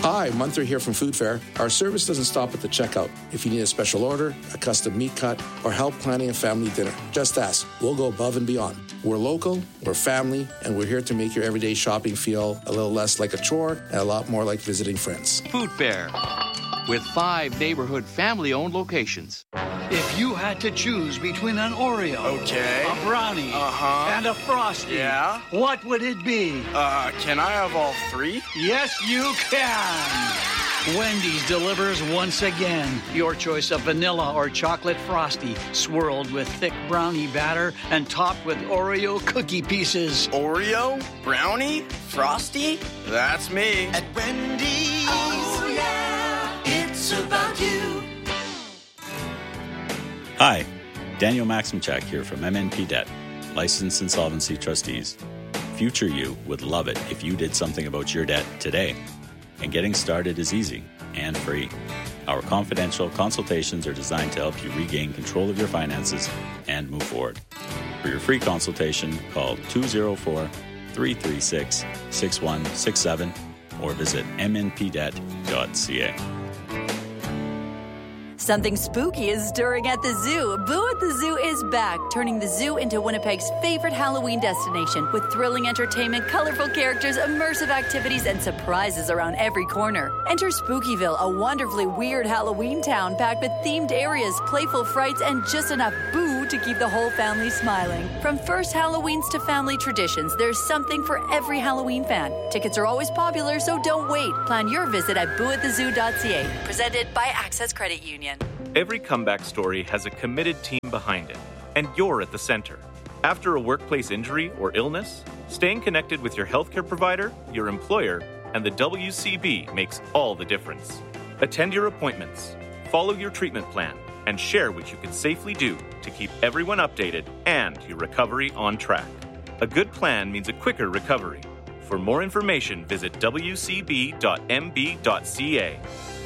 Hi, Munther here from Food Fair. Our service doesn't stop at the checkout. If you need a special order, a custom meat cut, or help planning a family dinner, just ask. We'll go above and beyond. We're local, we're family, and we're here to make your everyday shopping feel a little less like a chore and a lot more like visiting friends. Food Fair, with 5 neighborhood family-owned locations. If you had to choose between an Oreo, a brownie, and a Frosty, what would it be? Can I have all 3? Yes, you can. Wendy's delivers once again. Your choice of vanilla or chocolate Frosty, swirled with thick brownie batter and topped with Oreo cookie pieces. Oreo? Brownie? Frosty? That's me. At Wendy's, oh yeah, it's about you. Hi, Daniel Maximchak here from MNP Debt, Licensed Insolvency Trustees. Future you would love it if you did something about your debt today. And getting started is easy and free. Our confidential consultations are designed to help you regain control of your finances and move forward. For your free consultation, call 204-336-6167 or visit mnpdebt.ca. Something spooky is stirring at the zoo. Boo at the Zoo is back, turning the zoo into Winnipeg's favorite Halloween destination with thrilling entertainment, colorful characters, immersive activities, and surprises around every corner. Enter Spookyville, a wonderfully weird Halloween town packed with themed areas, playful frights, and just enough boo to keep the whole family smiling. From first Halloweens to family traditions, there's something for every Halloween fan. Tickets are always popular, so don't wait. Plan your visit at booatthezoo.ca. Presented by Access Credit Union. Every comeback story has a committed team behind it, and you're at the center. After a workplace injury or illness, staying connected with your healthcare provider, your employer, and the WCB makes all the difference. Attend your appointments, follow your treatment plan, and share what you can safely do to keep everyone updated and your recovery on track. A good plan means a quicker recovery. For more information, visit wcb.mb.ca.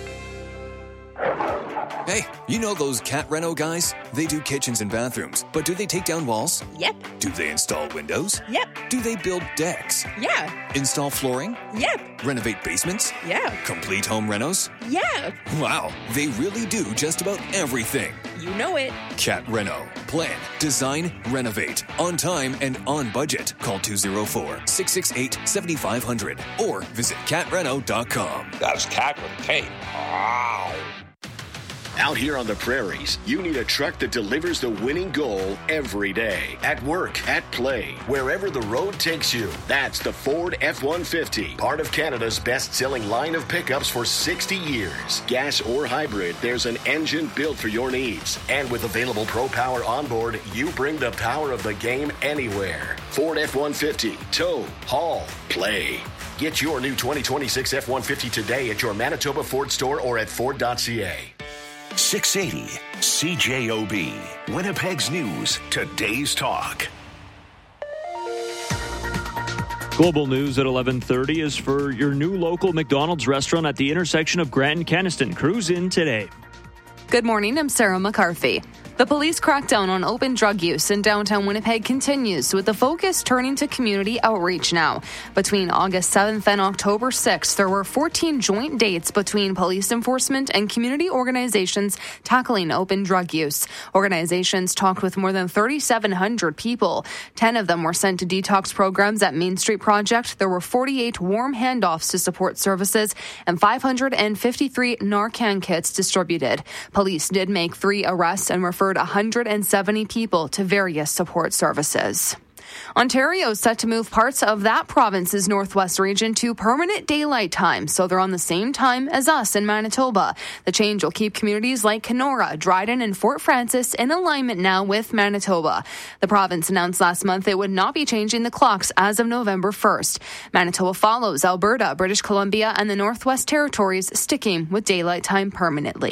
Hey, you know those Cat Reno guys? They do kitchens and bathrooms, but do they take down walls? Yep. Do they install windows? Yep. Do they build decks? Yeah. Install flooring? Yep. Renovate basements? Yeah. Complete home renos? Yeah. Wow, they really do just about everything. You know it. Cat Reno. Plan, design, renovate. On time and on budget. Call 204-668-7500 or visit catreno.com. That's cat with a K. Wow. Out here on the prairies, you need a truck that delivers the winning goal every day. At work, at play, wherever the road takes you. That's the Ford F-150, part of Canada's best-selling line of pickups for 60 years. Gas or hybrid, there's an engine built for your needs. And with available Pro Power onboard, you bring the power of the game anywhere. Ford F-150, tow, haul, play. Get your new 2026 F-150 today at your Manitoba Ford store or at Ford.ca. 680 CJOB, Winnipeg's News, today's talk. Global News at 11:30 is for your new local McDonald's restaurant at the intersection of Grant and Kenaston. Cruise in today. Good morning, I'm Sarah McCarthy. The police crackdown on open drug use in downtown Winnipeg continues, with the focus turning to community outreach now. Between August 7th and October 6th, there were 14 joint dates between police enforcement and community organizations tackling open drug use. Organizations talked with more than 3,700 people. 10 of them were sent to detox programs at Main Street Project. There were 48 warm handoffs to support services and 553 Narcan kits distributed. Police did make 3 arrests and referred 170 people to various support services. Ontario is set to move parts of that province's northwest region to permanent daylight time, so they're on the same time as us in Manitoba. The change will keep communities like Kenora, Dryden, and Fort Frances in alignment now with Manitoba. The province announced last month it would not be changing the clocks as of November 1st. Manitoba follows Alberta, British Columbia, and the Northwest Territories, sticking with daylight time permanently.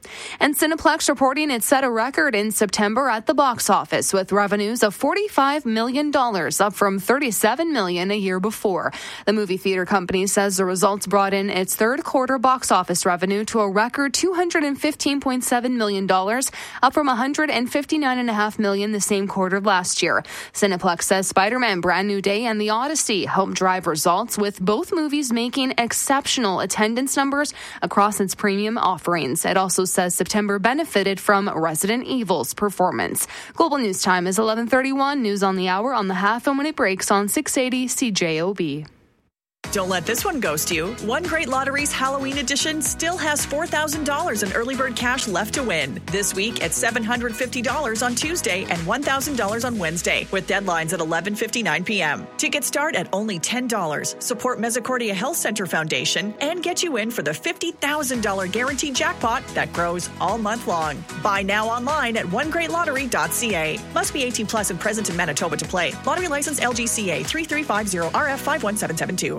And Cineplex reporting it set a record in September at the box office with revenues of $45 million, up from $37 million a year before. The movie theater company says the results brought in its third quarter box office revenue to a record $215.7 million, up from $159.5 million the same quarter last year. Cineplex says Spider-Man Brand New Day and The Odyssey helped drive results, with both movies making exceptional attendance numbers across its premium offerings. It also says September benefited from Resident Evil's performance. Global News Time is 11:31. News on the hour on the half and when it breaks on 680 CJOB. Don't let this one ghost you. One Great Lottery's Halloween edition still has $4,000 in early bird cash left to win. This week at $750 on Tuesday and $1,000 on Wednesday, with deadlines at 11:59 p.m. Tickets start at only $10. Support Misericordia Health Center Foundation and get you in for the $50,000 guaranteed jackpot that grows all month long. Buy now online at onegreatlottery.ca. Must be 18 plus and present in Manitoba to play. Lottery license LGCA 3350 RF 51772.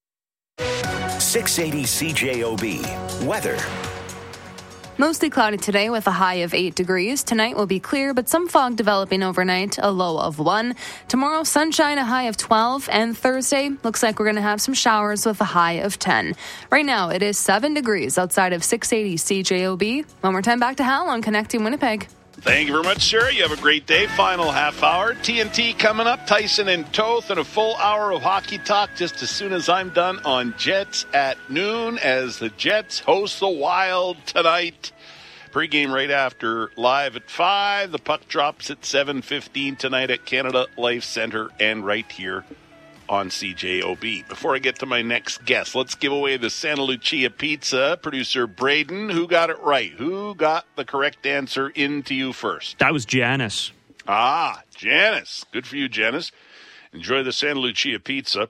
680 CJOB. Weather. Mostly cloudy today with a high of 8 degrees. Tonight will be clear, but some fog developing overnight, a low of 1. Tomorrow, sunshine, a high of 12. And Thursday, looks like we're going to have some showers with a high of 10. Right now, it is 7 degrees outside of 680 CJOB. One more time back to Hal on Connecting Winnipeg. Thank you very much, Sarah. You have a great day. Final half hour. TNT coming up. Tyson and Toth, and a full hour of hockey talk just as soon as I'm done on Jets at noon as the Jets host the Wild tonight. Pre-game right after, live at 5. The puck drops at 7:15 tonight at Canada Life Center and right here on CJOB. Before I get to my next guest, let's give away the Santa Lucia pizza. Producer Braden, who got it right? Who got the correct answer into you first? That was Janice. Janice. Good for you, Janice. Enjoy the Santa Lucia pizza.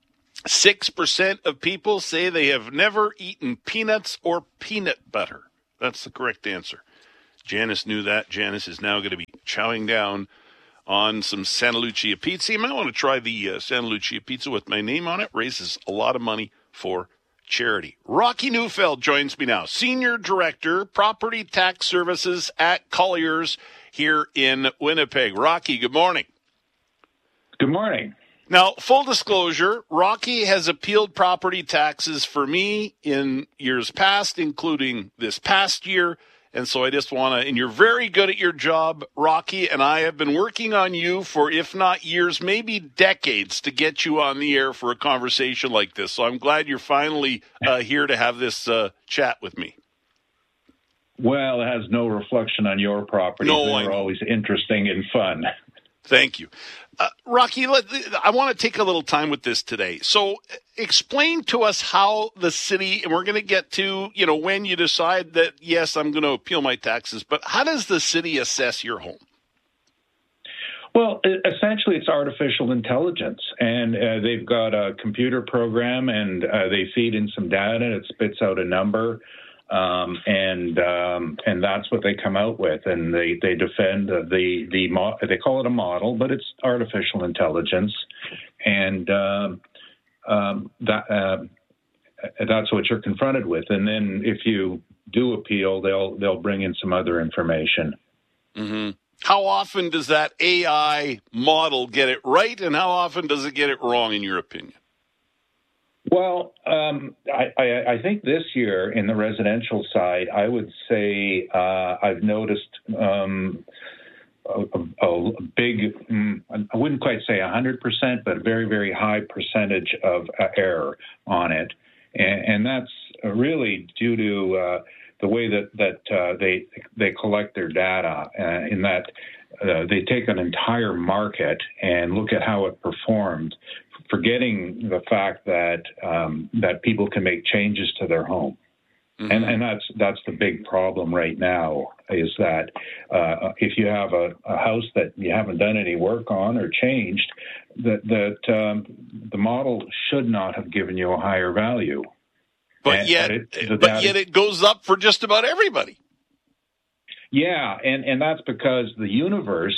6% of people say they have never eaten peanuts or peanut butter. That's the correct answer. Janice knew that. Janice is now going to be chowing down on some Santa Lucia pizza. You might want to try the Santa Lucia pizza with my name on it. Raises a lot of money for charity. Rocky Neufeld joins me now, Senior Director, Property Tax Services at Colliers here in Winnipeg. Rocky, good morning. Good morning. Now, full disclosure, Rocky has appealed property taxes for me in years past, including this past year. And so I just want to, and you're very good at your job, Rocky, and I have been working on you for, if not years, maybe decades, to get you on the air for a conversation like this. So I'm glad you're finally here to have this chat with me. Well, it has no reflection on your property. No, they're always interesting and fun. Thank you. Rocky, I want to take a little time with this today. So explain to us how the city, and we're going to get to, when you decide that, yes, I'm going to appeal my taxes, but how does the city assess your home? Well, essentially, it's artificial intelligence, and they've got a computer program, and they feed in some data, and it spits out a number. And that's what they come out with, and they defend they call it a model, but it's artificial intelligence, and that's what you're confronted with. And then if you do appeal, they'll bring in some other information. Mm-hmm. How often does that AI model get it right, and how often does it get it wrong, in your opinion? Well, I think this year in the residential side, I would say I've noticed a big, I wouldn't quite say 100%, but a very, very high percentage of error on it. And that's really due to the way that they collect their data, in that they take an entire market and look at how it performed, forgetting the fact that that people can make changes to their home. Mm-hmm. And that's the big problem right now, is that if you have a house that you haven't done any work on or changed, that the model should not have given you a higher value. But yet it goes up for just about everybody. Yeah, and that's because the universe,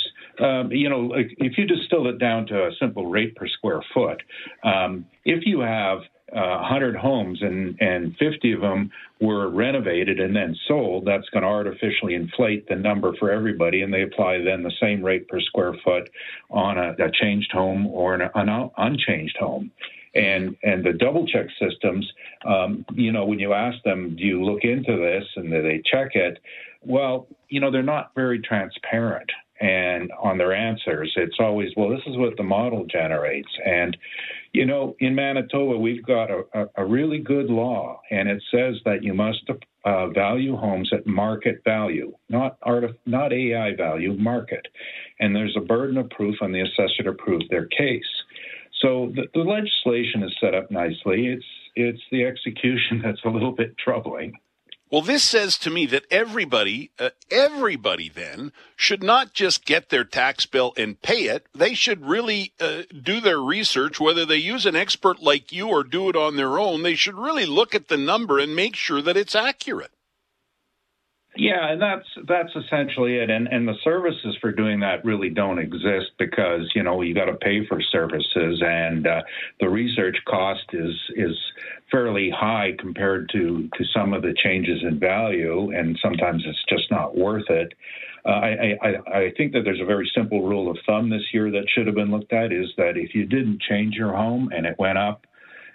if you distill it down to a simple rate per square foot, if you have 100 homes and 50 of them were renovated and then sold, that's going to artificially inflate the number for everybody, and they apply then the same rate per square foot on a changed home or an unchanged home. And the double check systems, when you ask them, do you look into this, and they check it, well, they're not very transparent. And on their answers, it's always, well, this is what the model generates. And, in Manitoba, we've got a really good law, and it says that you must value homes at market value, not AI value, market. And there's a burden of proof on the assessor to prove their case. So the legislation is set up nicely. It's the execution that's a little bit troubling. Well, this says to me that everybody then should not just get their tax bill and pay it. They should really do their research, whether they use an expert like you or do it on their own. They should really look at the number and make sure that it's accurate. Yeah, and that's essentially it. And the services for doing that really don't exist because, you got to pay for services, and the research cost is fairly high compared to some of the changes in value, and sometimes it's just not worth it. I think that there's a very simple rule of thumb this year that should have been looked at, is that if you didn't change your home and it went up,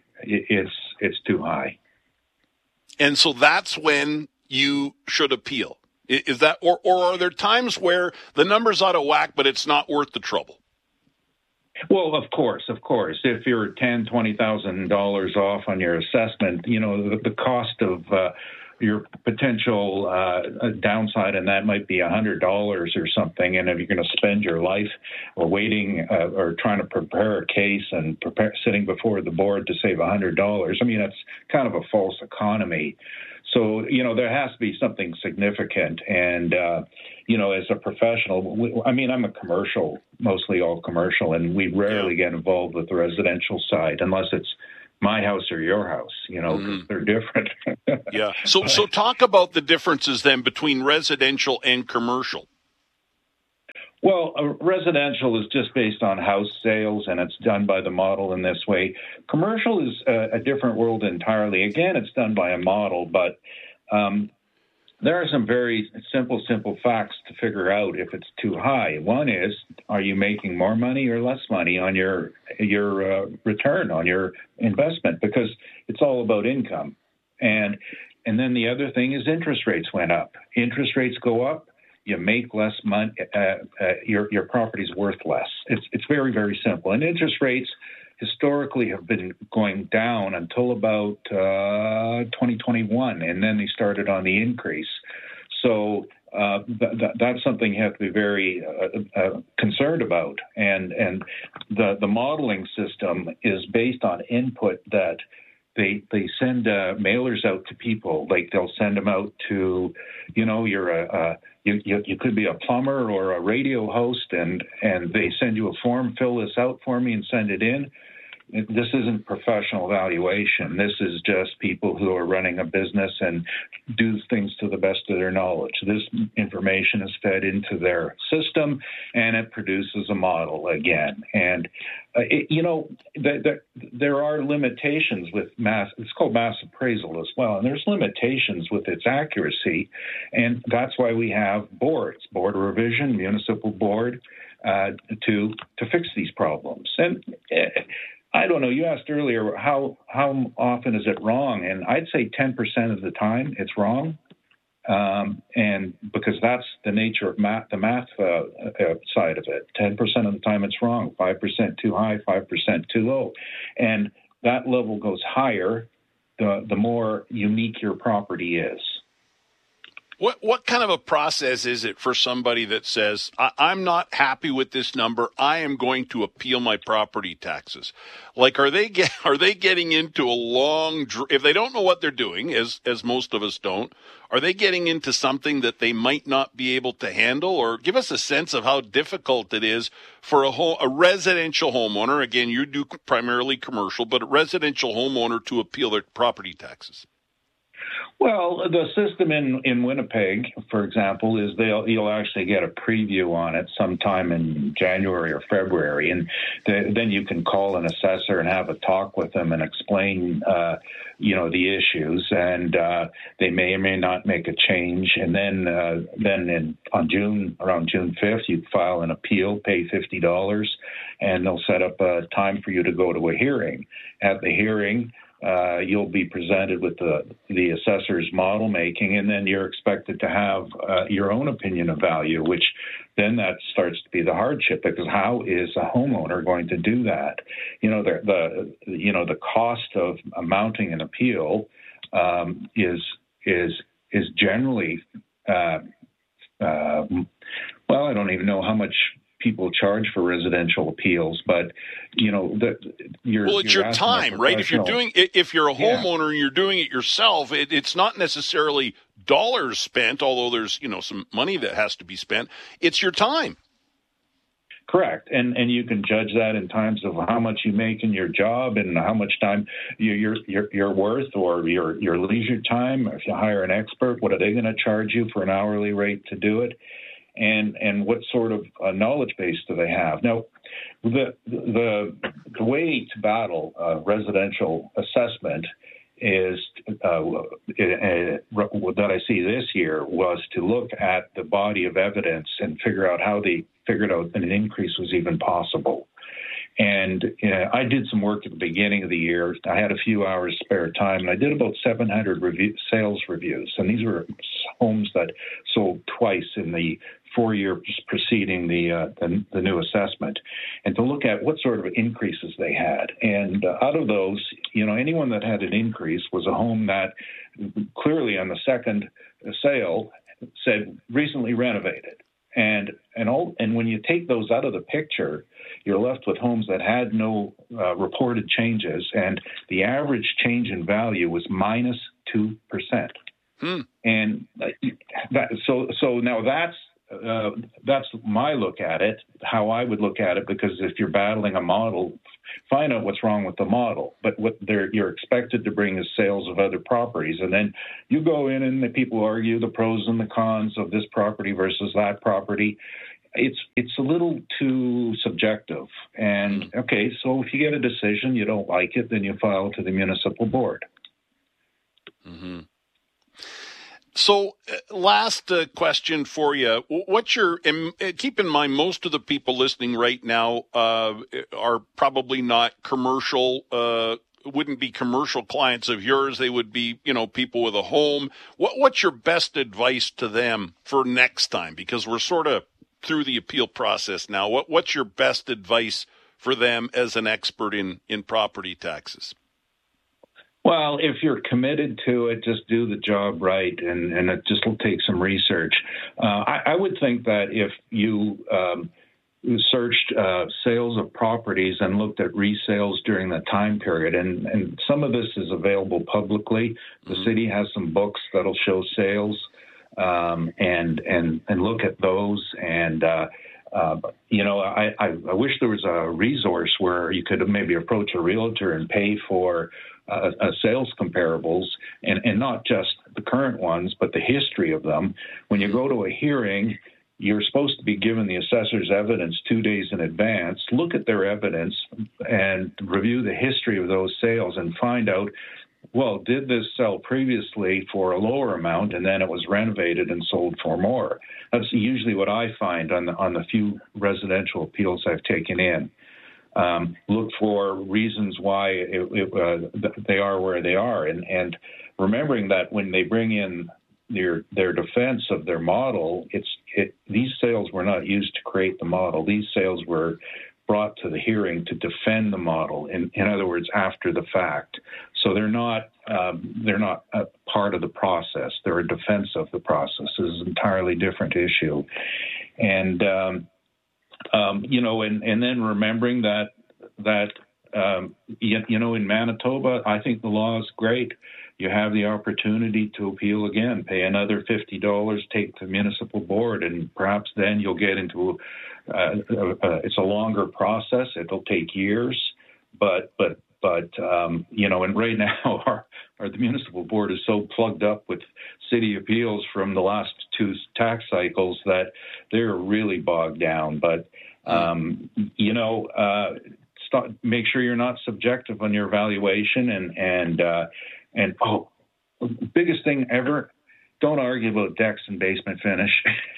it's too high. And so that's when you should appeal. Is that, or are there times where the number's out of whack, but it's not worth the trouble? Well, of course. If you're $10,000, $20,000 off on your assessment, the cost of your potential downside in that might be $100 or something. And if you're going to spend your life or waiting or trying to prepare a case and sitting before the board to save $100, that's kind of a false economy. So, there has to be something significant. And, as a professional, I'm a commercial, mostly all commercial, and we rarely get involved with the residential side unless it's my house or your house, because they're different. Yeah. So talk about the differences then between residential and commercial. Well, residential is just based on house sales, and it's done by the model in this way. Commercial is a different world entirely. Again, it's done by a model, but there are some very simple facts to figure out if it's too high. One is, are you making more money or less money on your return on your investment? Because it's all about income. And then the other thing is interest rates went up. Interest rates go up, you make less money, your property's worth less. It's very, very simple. And interest rates historically have been going down until about 2021, and then they started on the increase. So that's something you have to be very concerned about. And the modeling system is based on input that they send mailers out to people. Like they'll send them out to, you could be a plumber or a radio host, and they send you a form, fill this out for me and send it in. This isn't professional valuation. This is just people who are running a business and do things to the best of their knowledge. This information is fed into their system, and it produces a model again. And, there are limitations with mass. It's called mass appraisal as well, and there's limitations with its accuracy. And that's why we have boards, board of revision, municipal board, to fix these problems. And I don't know. You asked earlier how often is it wrong, and I'd say 10% of the time it's wrong, and because that's the nature of the math side of it. 10% of the time it's wrong. 5% too high, 5% too low, and that level goes higher the more unique your property is. What kind of a process is it for somebody that says, I'm not happy with this number, I am going to appeal my property taxes? Like, are they getting into a long, if they don't know what they're doing, as most of us don't, are they getting into something that they might not be able to handle? Or give us a sense of how difficult it is for a residential homeowner, again, you do primarily commercial, but a residential homeowner to appeal their property taxes. Well, the system in Winnipeg, for example, is you'll actually get a preview on it sometime in January or February, and then you can call an assessor and have a talk with them and explain, the issues, and they may or may not make a change. And then around June 5th, you file an appeal, pay $50, and they'll set up a time for you to go to a hearing. At the hearing, you'll be presented with the assessor's model making, and then you're expected to have your own opinion of value, which then that starts to be the hardship, because how is a homeowner going to do that? The cost of mounting an appeal is generally well, I don't even know how much people charge for residential appeals, but it's your time, right? If you're a homeowner and you're doing it yourself, it's not necessarily dollars spent, although there's some money that has to be spent. It's your time. Correct, and you can judge that in terms of how much you make in your job and how much time you're worth, or your leisure time. If you hire an expert, what are they going to charge you for an hourly rate to do it? And what sort of knowledge base do they have? Now, the way to battle residential assessment is that I see this year was to look at the body of evidence and figure out how they figured out that an increase was even possible. And I did some work at the beginning of the year. I had a few hours spare time, and I did about 700 sales reviews. And these were homes that sold twice in the 4 years preceding the new assessment, and to look at what sort of increases they had. And out of those, anyone that had an increase was a home that clearly on the second sale said recently renovated. And when you take those out of the picture, you're left with homes that had no reported changes, and the average change in value was minus 2%. And so now that's my look at it, how I would look at it, because if you're battling a model, find out what's wrong with the model. But what you're expected to bring is sales of other properties. And then you go in and the people argue the pros and the cons of this property versus that property. It's a little too subjective. And, okay, so if you get a decision, you don't like it, then you file to the municipal board. Mm-hmm. So, last question for you. What's keep in mind, most of the people listening right now are probably not commercial, wouldn't be commercial clients of yours. They would be, people with a home. What's your best advice to them for next time? Because we're sort of through the appeal process now. What's your best advice for them as an expert in property taxes? Well, if you're committed to it, just do the job right, and it just will take some research. I would think that if you searched sales of properties and looked at resales during that time period, and some of this is available publicly. The city has some books that'll show sales, and look at those. And I wish there was a resource where you could maybe approach a realtor and pay for sales comparables, and not just the current ones, but the history of them. When you go to a hearing, you're supposed to be given the assessor's evidence 2 days in advance. Look at their evidence and review the history of those sales and find out, well, did this sell previously for a lower amount and then it was renovated and sold for more? That's usually what I find on the few residential appeals I've taken in. Look for reasons why they are where they are, and remembering that when they bring in their defense of their model, these sales were not used to create the model. These sales were brought to the hearing to defend the model. In other words, after the fact. So they're not a part of the process. They're a defense of the process. This is an entirely different issue, and and then remembering that in Manitoba, I think the law is great. You have the opportunity to appeal again, pay another $50, take to municipal board, and perhaps then you'll get into it's a longer process. It'll take years, but and right now or the municipal board is so plugged up with city appeals from the last 2 tax cycles that they're really bogged down. But, make sure you're not subjective on your evaluation and biggest thing ever, don't argue about decks and basement finish.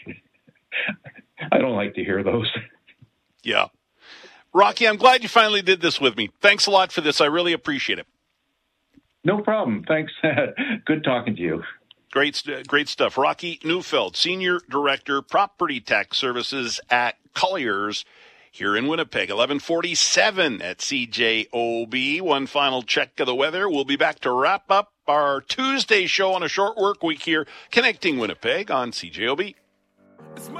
I don't like to hear those. Yeah. Rocky, I'm glad you finally did this with me. Thanks a lot for this. I really appreciate it. No problem. Thanks. Good talking to you. Great stuff. Rocky Neufeld, Senior Director, Property Tax Services at Colliers here in Winnipeg. 11:47 at CJOB. One final check of the weather. We'll be back to wrap up our Tuesday show on a short work week here, connecting Winnipeg on CJOB.